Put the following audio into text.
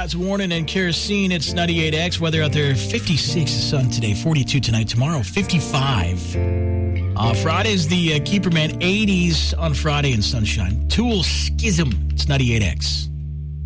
God's Warning and Kerosene. It's 98X. Weather out there, 56 sun today, 42 tonight, tomorrow, 55. Friday's the Keeper Man, 80s on Friday and sunshine. Tool Schism. It's 98X.